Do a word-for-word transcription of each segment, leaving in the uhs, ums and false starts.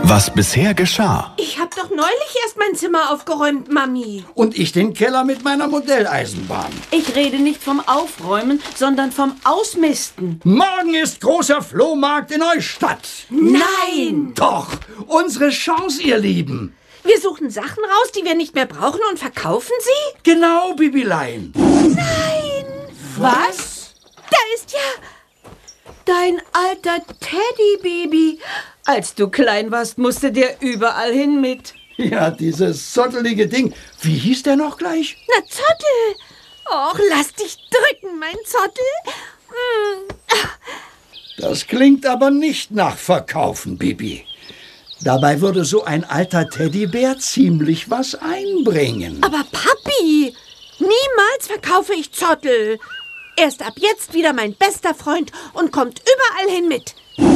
Was bisher geschah. Ich habe doch neulich erst mein Zimmer aufgeräumt, Mami. Und ich den Keller mit meiner Modelleisenbahn. Ich rede nicht vom Aufräumen, sondern vom Ausmisten. Morgen ist großer Flohmarkt in Neustadt. Nein! Doch, unsere Chance, ihr Lieben. Wir suchen Sachen raus, die wir nicht mehr brauchen und verkaufen sie? Genau, Bibilein. Nein! Was? Da ist ja... Dein alter Teddybaby. Als du klein warst, musste der überall hin mit. Ja, dieses zottelige Ding. Wie hieß der noch gleich? Na, Zottel. Och, lass dich drücken, mein Zottel. Hm. Das klingt aber nicht nach Verkaufen, Bibi. Dabei würde so ein alter Teddybär ziemlich was einbringen. Aber Papi, niemals verkaufe ich Zottel. Er ist ab jetzt wieder mein bester Freund und kommt überall hin mit.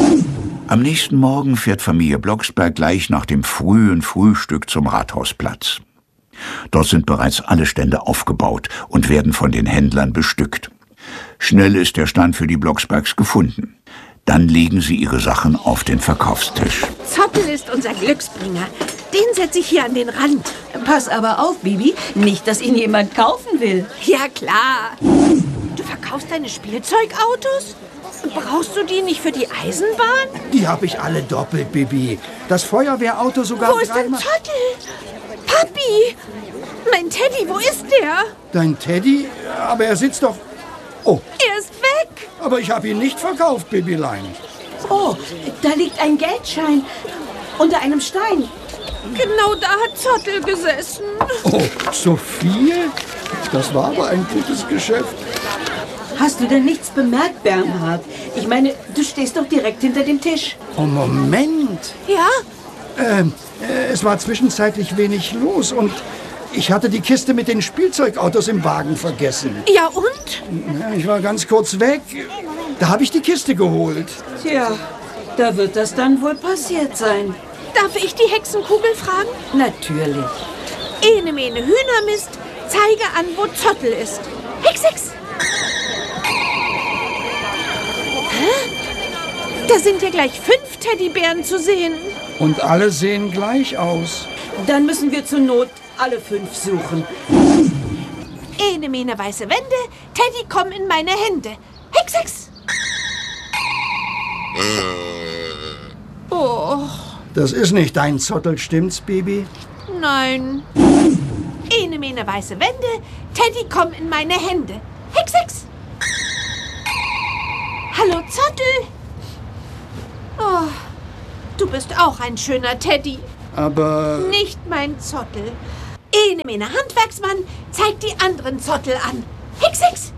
Am nächsten Morgen fährt Familie Blocksberg gleich nach dem frühen Frühstück zum Rathausplatz. Dort sind bereits alle Stände aufgebaut und werden von den Händlern bestückt. Schnell ist der Stand für die Blocksbergs gefunden. Dann legen sie ihre Sachen auf den Verkaufstisch. Zottel ist unser Glücksbringer. Den setze ich hier an den Rand. Pass aber auf, Bibi, nicht, dass ihn jemand kaufen will. Ja, klar. Du verkaufst deine Spielzeugautos? Brauchst du die nicht für die Eisenbahn? Die habe ich alle doppelt, Bibi. Das Feuerwehrauto sogar Wo ist denn dreimal... Zottel? Papi! Mein Teddy, wo ist der? Dein Teddy? Aber er sitzt doch... Oh, Er ist weg! aber ich habe ihn nicht verkauft, Bibilein. Oh, da liegt ein Geldschein unter einem Stein. Genau da hat Zottel gesessen. Oh, so viel? Das war aber ein gutes Geschäft. Hast du denn nichts bemerkt, Bernhard? Ich meine, du stehst doch direkt hinter dem Tisch. Oh, Moment. Ja? Ähm, äh, es war zwischenzeitlich wenig los und ich hatte die Kiste mit den Spielzeugautos im Wagen vergessen. Ja und? Ja, ich war ganz kurz weg. Da habe ich die Kiste geholt. Tja, da wird das dann wohl passiert sein. Darf ich die Hexenkugel fragen? Natürlich. Ene mene Hühnermist, zeige an, wo Zottel ist. Hex, Hex! Hä? Da sind ja gleich fünf Teddybären zu sehen. Und alle sehen gleich aus. Dann müssen wir zur Not alle fünf suchen. Ene mene weiße Wände, Teddy, komm in meine Hände. Hex, Hex! Oh, Das ist nicht dein Zottel, stimmt's, Baby? nein. Ene mene weiße Wände, Teddy, komm in meine Hände. Hex, Hex! Hallo, Zottel. Oh, du bist auch ein schöner Teddy. Aber... Nicht mein Zottel. Ene mene Handwerksmann, zeig die anderen Zottel an. Hex, Hex!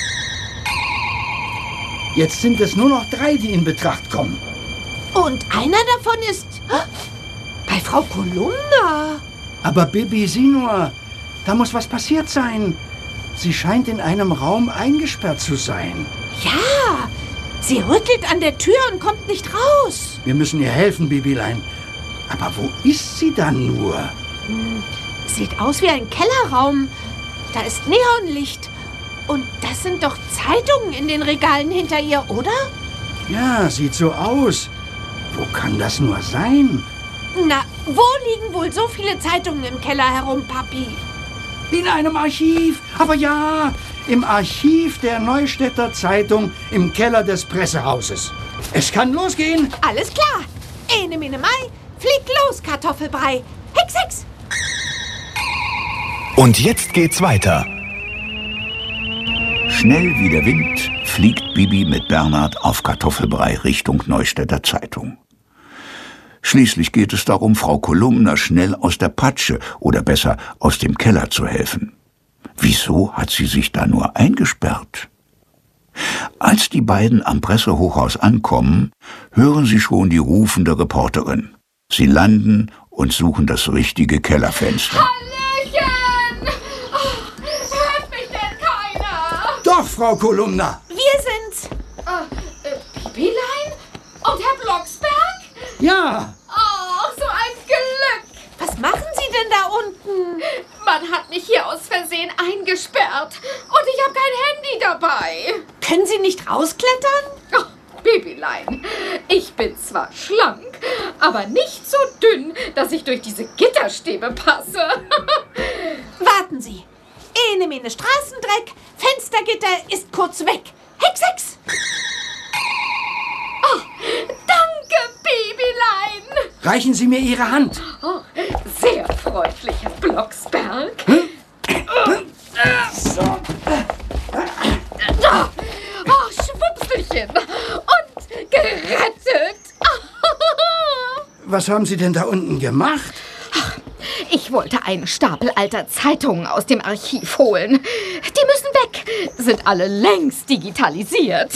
Jetzt sind es nur noch drei, die in Betracht kommen. Und einer davon ist... bei Frau Kolumna. Aber Bibi, sieh nur, da muss was passiert sein. Sie scheint in einem Raum eingesperrt zu sein. Ja, sie rüttelt an der Tür und kommt nicht raus. Wir müssen ihr helfen, Bibilein. Aber wo ist sie dann nur? Sieht aus wie ein Kellerraum. Da ist Neonlicht. Und das sind doch Zeitungen in den Regalen hinter ihr, oder? Ja, sieht so aus. Wo kann das nur sein? Na, wo liegen wohl so viele Zeitungen im Keller herum, Papi? In einem Archiv. Aber ja, im Archiv der Neustädter Zeitung im Keller des Pressehauses. Es kann losgehen. Alles klar. Ene mene Mai, flieg los, Kartoffelbrei. Hex, Hex! Und jetzt geht's weiter. Schnell wie der Wind fliegt Bibi mit Bernhard auf Kartoffelbrei Richtung Neustädter Zeitung. Schließlich geht es darum, Frau Kolumna schnell aus der Patsche oder besser aus dem Keller zu helfen. Wieso hat sie sich da nur eingesperrt? Als die beiden am Pressehochhaus ankommen, hören sie schon die rufende Reporterin. Sie landen und suchen das richtige Kellerfenster. Hallöchen! Oh, hört mich denn keiner? Doch, Frau Kolumna. Wir sind's. Äh, äh, Bibilein? Und Herr Blocksberg? Ja. Oh, so ein Glück! Was machen Sie denn da unten? Man hat mich hier aus Versehen eingesperrt und ich habe kein Handy dabei. Können Sie nicht rausklettern? Oh, Bibilein, ich bin zwar schlank, aber nicht so dünn, dass ich durch diese Gitterstäbe passe. Warten Sie. Ene mene Straßendreck, Fenstergitter ist kurz weg. Hex, hex! Oh, danke, Babylein. Reichen Sie mir Ihre Hand. Oh, sehr freundlich, Herr Blocksberg. So. Oh, Schwupselchen. Und gerettet. Was haben Sie denn da unten gemacht? Ich wollte einen Stapel alter Zeitungen aus dem Archiv holen. Die müssen weg. Sind alle längst digitalisiert.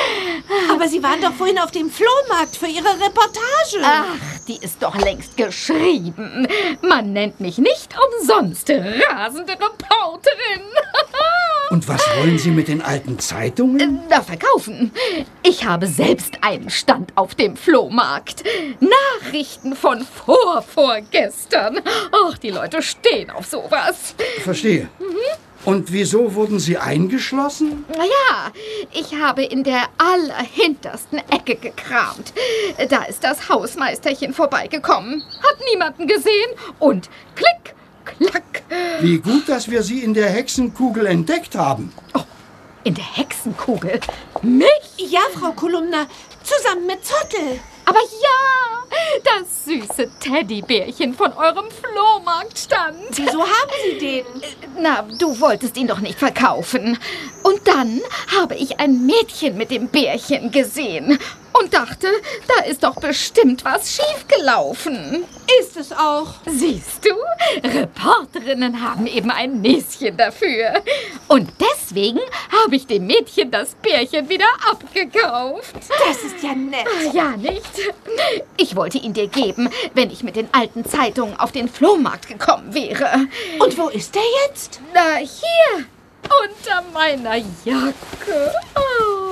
Aber Sie waren doch vorhin auf dem Flohmarkt für Ihre Reportage. Ach, die ist doch längst geschrieben. Man nennt mich nicht umsonst rasende Reporterin. Und was wollen Sie mit den alten Zeitungen? Na, verkaufen. Ich habe selbst einen Stand auf dem Flohmarkt. Nachrichten von vor vorgestern. Ach, die Leute stehen auf sowas. Verstehe. Und wieso wurden Sie eingeschlossen? Naja, ich habe in der allerhintersten Ecke gekramt. Da ist das Hausmeisterchen vorbeigekommen. Hat niemanden gesehen und klick, klack. Wie gut, dass wir Sie in der Hexenkugel entdeckt haben. Oh, in der Hexenkugel? Mich? Ja, Frau Kolumna, zusammen mit Zottel. Aber ja, das süße Teddybärchen von eurem Flohmarktstand. Wieso haben Sie den? Na, du wolltest ihn doch nicht verkaufen. Und dann habe ich ein Mädchen mit dem Bärchen gesehen und dachte, da ist doch bestimmt was schiefgelaufen. Ist es auch. Siehst du, Reporterinnen haben eben ein Näschen dafür. Und deswegen habe ich dem Mädchen das Bärchen wieder abgekauft. Das ist ja nett. Ja, nicht? Ich wollte ihn dir geben, wenn ich mit den alten Zeitungen auf den Flohmarkt gekommen wäre. Und wo ist der jetzt? Na, hier, unter meiner Jacke. Oh,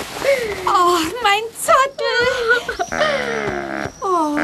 oh mein Zottel. Oh,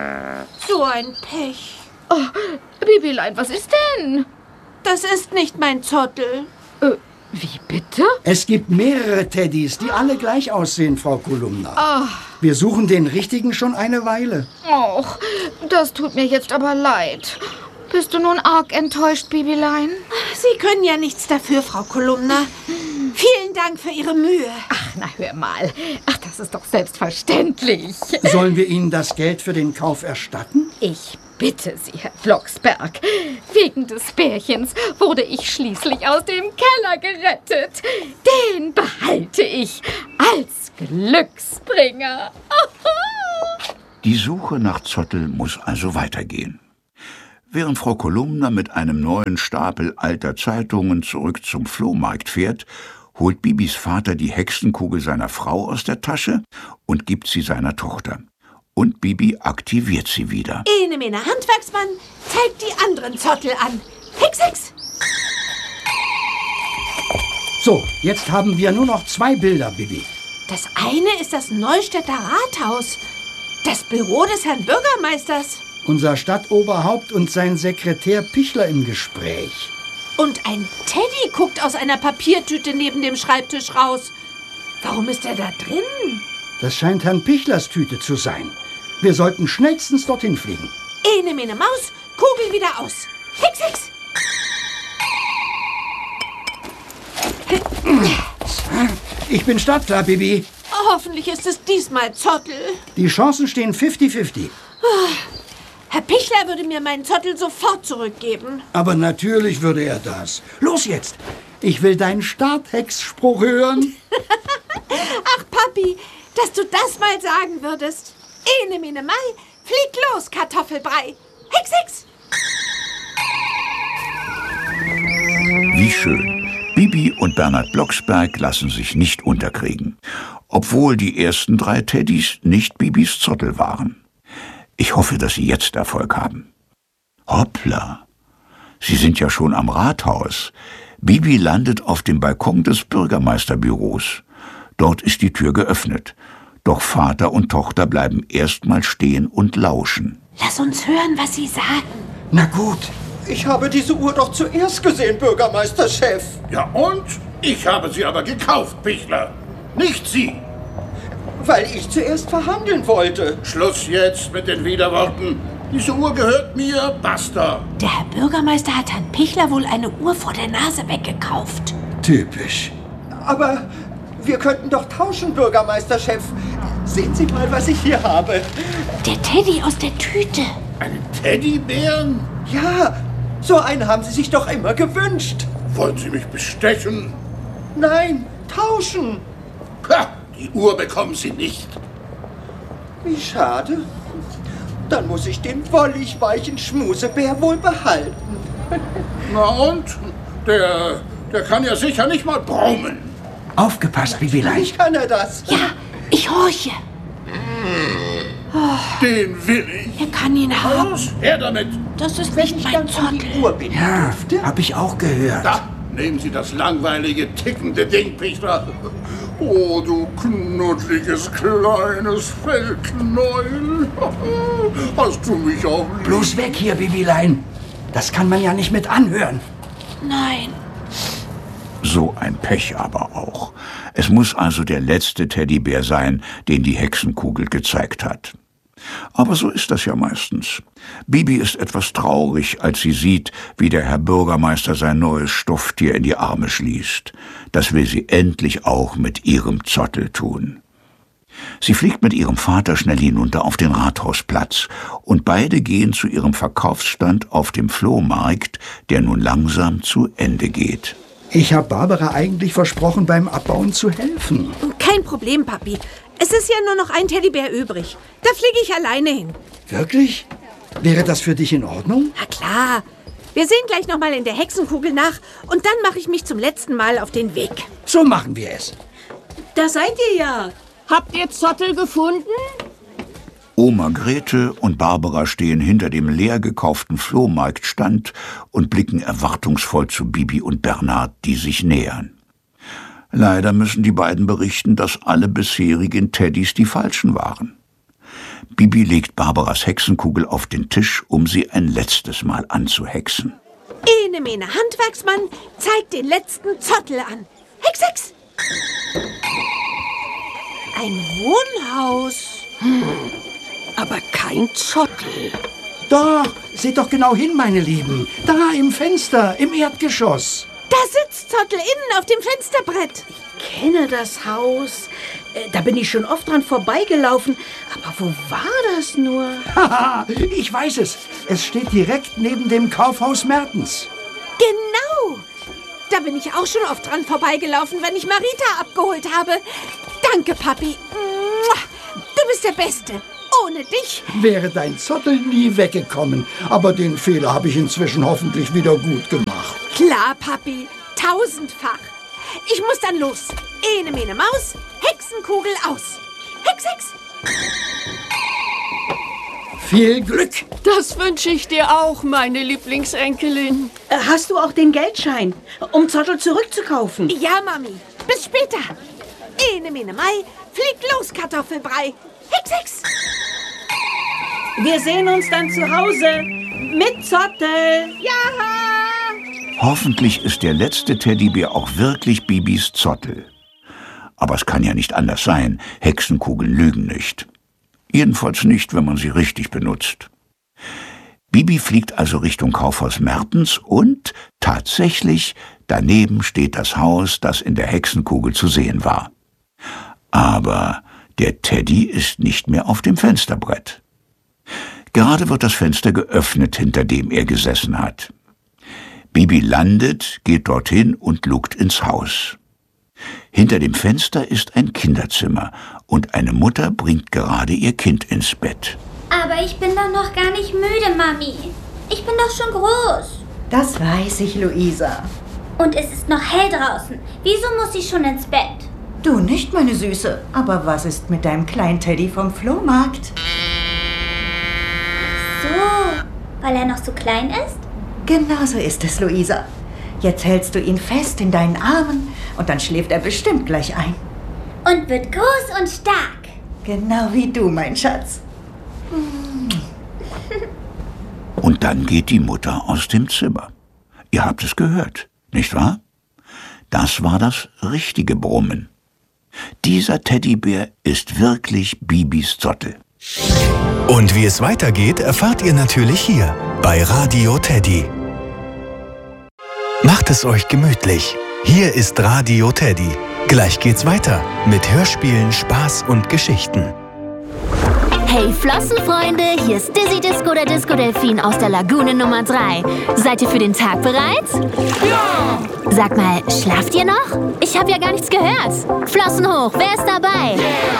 so ein Pech. oh, Babylein, was ist denn? Das ist nicht mein Zottel. Äh, wie bitte? Es gibt mehrere Teddys, die alle gleich aussehen, Frau Kolumna. Ach. Wir suchen den richtigen schon eine Weile. Och, das tut mir jetzt aber leid. Bist du nun arg enttäuscht, Babylein? Sie können ja nichts dafür, Frau Kolumna. Vielen Dank für Ihre Mühe. Ach, na hör mal. Ach, das ist doch selbstverständlich. Sollen wir Ihnen das Geld für den Kauf erstatten? Ich bitte Sie, Herr Blocksberg. Wegen des Bärchens wurde ich schließlich aus dem Keller gerettet. Den behalte ich als Glücksbringer. Die Suche nach Zottel muss also weitergehen. Während Frau Kolumna mit einem neuen Stapel alter Zeitungen zurück zum Flohmarkt fährt, holt Bibis Vater die Hexenkugel seiner Frau aus der Tasche und gibt sie seiner Tochter. Und Bibi aktiviert sie wieder. Ene mene Handwerksmann zeigt die anderen Zottel an. Hex, hex! So, jetzt haben wir nur noch zwei Bilder, Bibi. Das eine ist das Neustädter Rathaus. Das Büro des Herrn Bürgermeisters. Unser Stadtoberhaupt und sein Sekretär Pichler im Gespräch. Und ein Teddy guckt aus einer Papiertüte neben dem Schreibtisch raus. Warum ist er da drin? Das scheint Herrn Pichlers Tüte zu sein. Wir sollten schnellstens dorthin fliegen. Ene mene Maus, Kugel wieder aus. Hex, hex! Ich bin startklar, Bibi. Hoffentlich ist es diesmal Zottel. Die Chancen stehen fifty fifty. Herr Pichler würde mir meinen Zottel sofort zurückgeben. Aber natürlich würde er das. Los jetzt. Ich will deinen Starthex-Spruch hören. Ach, Papi, dass du das mal sagen würdest. Ene mene Mai, flieg los, Kartoffelbrei. Hex, hex! Wie schön. Bibi und Bernhard Blocksberg lassen sich nicht unterkriegen, obwohl die ersten drei Teddys nicht Bibis Zottel waren. Ich hoffe, dass Sie jetzt Erfolg haben. Hoppla, Sie sind ja schon am Rathaus. Bibi landet auf dem Balkon des Bürgermeisterbüros. Dort ist die Tür geöffnet. Doch Vater und Tochter bleiben erstmal stehen und lauschen. Lass uns hören, was Sie sagen. Na gut. Ich habe diese Uhr doch zuerst gesehen, Bürgermeisterchef. Ja und? Ich habe sie aber gekauft, Pichler. Nicht Sie. weil ich zuerst verhandeln wollte. Schluss jetzt mit den Widerworten. Diese Uhr gehört mir, basta. Der Herr Bürgermeister hat Herrn Pichler wohl eine Uhr vor der Nase weggekauft. Typisch. Aber wir könnten doch tauschen, Bürgermeisterchef. Sehen Sie mal, was ich hier habe. Der Teddy aus der Tüte. Einen Teddybären? Ja, so einen haben Sie sich doch immer gewünscht. Wollen Sie mich bestechen? Nein, tauschen. Ha, die Uhr bekommen Sie nicht. Wie schade. Dann muss ich den wollig weichen Schmusebär wohl behalten. Na und? Der, der kann ja sicher nicht mal brummen. Aufgepasst, Bibilein. Wie kann er das? Ja, ich horche. Den will ich. Er kann ihn haben. Los, her damit. Das ist Wenn nicht ich mein dann an Zottel. die Uhr binden Ja, dürfte. hab ich auch gehört. Da, nehmen Sie das langweilige, tickende Ding, Pichler. Oh, du knuddeliges, kleines Feldknäuel. Hast du mich auch lieb? Bloß weg hier, Bibilein. Das kann man ja nicht mit anhören. Nein. So ein Pech aber auch. Es muss also der letzte Teddybär sein, den die Hexenkugel gezeigt hat. Aber so ist das ja meistens. Bibi ist etwas traurig, als sie sieht, wie der Herr Bürgermeister sein neues Stofftier in die Arme schließt. Das will sie endlich auch mit ihrem Zottel tun. Sie fliegt mit ihrem Vater schnell hinunter auf den Rathausplatz und beide gehen zu ihrem Verkaufsstand auf dem Flohmarkt, der nun langsam zu Ende geht. Ich habe Barbara eigentlich versprochen, beim Abbauen zu helfen. Kein Problem, Papi. Es ist ja nur noch ein Teddybär übrig. Da fliege ich alleine hin. Wirklich? Wäre das für dich in Ordnung? Na klar. Wir sehen gleich noch mal in der Hexenkugel nach und dann mache ich mich zum letzten Mal auf den Weg. So machen wir es. Da seid ihr ja. Habt ihr Zottel gefunden? Oma Grete und Barbara stehen hinter dem leer gekauften Flohmarktstand und blicken erwartungsvoll zu Bibi und Bernhard, die sich nähern. Leider müssen die beiden berichten, dass alle bisherigen Teddys die falschen waren. Bibi legt Barbaras Hexenkugel auf den Tisch, um sie ein letztes Mal anzuhexen. Ene mene Handwerksmann zeigt den letzten Zottel an. Hex, Hex! Ein Wohnhaus. Hm. Aber kein Zottel. Doch, seht doch genau hin, meine Lieben. Da im Fenster, im Erdgeschoss. Da sitzt Zottel innen auf dem Fensterbrett. Ich kenne das Haus. Äh, Da bin ich schon oft dran vorbeigelaufen. Aber wo war das nur? Haha, ich weiß es. Es steht direkt neben dem Kaufhaus Mertens. Genau. Da bin ich auch schon oft dran vorbeigelaufen, wenn ich Marita abgeholt habe. Danke, Papi. Du bist der Beste. Ohne dich Wäre dein Zottel nie weggekommen. Aber den Fehler habe ich inzwischen hoffentlich wieder gut gemacht. Klar, Papi. Tausendfach. Ich muss dann los. Ene, mene, Maus. Hexenkugel aus. Hex, Hex. Viel Glück. Das wünsche ich dir auch, meine Lieblingsenkelin. Äh, Hast du auch den Geldschein, um Zottel zurückzukaufen? Ja, Mami. Bis später. Ene, mene, Mai. Flieg los, Kartoffelbrei. Hex, Hex. Wir sehen uns dann zu Hause. Mit Zottel. Ja. Hoffentlich ist der letzte Teddybär auch wirklich Bibis Zottel. Aber es kann ja nicht anders sein. Hexenkugeln lügen nicht. Jedenfalls nicht, wenn man sie richtig benutzt. Bibi fliegt also Richtung Kaufhaus Mertens und tatsächlich, daneben steht das Haus, das in der Hexenkugel zu sehen war. Aber der Teddy ist nicht mehr auf dem Fensterbrett. Gerade wird das Fenster geöffnet, hinter dem er gesessen hat. Bibi landet, geht dorthin und lugt ins Haus. Hinter dem Fenster ist ein Kinderzimmer und eine Mutter bringt gerade ihr Kind ins Bett. Aber ich bin doch noch gar nicht müde, Mami. Ich bin doch schon groß. Das weiß ich, Luisa. Und es ist noch hell draußen. Wieso muss ich schon ins Bett? Du nicht, meine Süße. Aber was ist mit deinem kleinen Teddy vom Flohmarkt? So, weil er noch so klein ist? Genau so ist es, Luisa. Jetzt hältst du ihn fest in deinen Armen und dann schläft er bestimmt gleich ein. Und wird groß und stark. Genau wie du, mein Schatz. Und dann geht die Mutter aus dem Zimmer. Ihr habt es gehört, nicht wahr? Das war das richtige Brummen. Dieser Teddybär ist wirklich Bibis Zottel. Und wie es weitergeht, erfahrt ihr natürlich hier bei Radio Teddy. Macht es euch gemütlich. Hier ist Radio Teddy. Gleich geht's weiter mit Hörspielen, Spaß und Geschichten. Hey Flossenfreunde, hier ist Dizzy Disco, der Disco-Delfin aus der Lagune Nummer drei. Seid ihr für den Tag bereit? Ja! Sag mal, schlaft ihr noch? Ich habe ja gar nichts gehört. Flossen hoch, wer ist dabei? Yeah.